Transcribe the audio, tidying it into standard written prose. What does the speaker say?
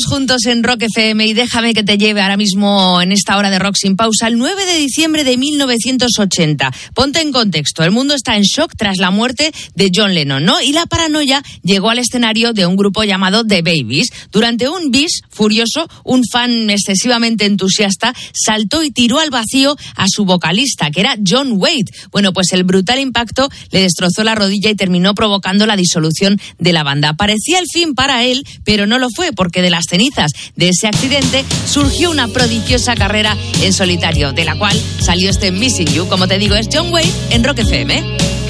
Estamos juntos en Rock FM y déjame que te lleve ahora mismo en esta hora de Rock sin pausa el 9 de diciembre de 1980. Ponte en contexto, el mundo está en shock tras la muerte de John Lennon, ¿no? Y la paranoia llegó al escenario de un grupo llamado The Babies. Durante un bis furioso, un fan excesivamente entusiasta saltó y tiró al vacío a su vocalista, que era John Waite. Bueno, pues el brutal impacto le destrozó la rodilla y terminó provocando la disolución de la banda. Parecía el fin para él, pero no lo fue, porque de las cenizas de ese accidente surgió una prodigiosa carrera en solitario, de la cual salió este Missing You. Como te digo, es John Waite en Rock FM.